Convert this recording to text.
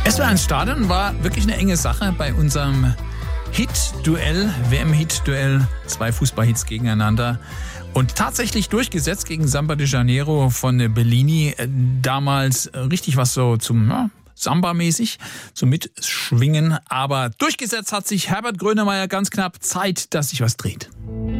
SWR1 Stadion war wirklich eine enge Sache bei unserem Hit-Duell, WM-Hit-Duell, 2 Fußballhits gegeneinander. Und tatsächlich durchgesetzt gegen Samba de Janeiro von Bellini. Damals richtig was so zum Samba-mäßig, zum Mitschwingen. Aber durchgesetzt hat sich Herbert Grönemeyer ganz knapp. Zeit, dass sich was dreht.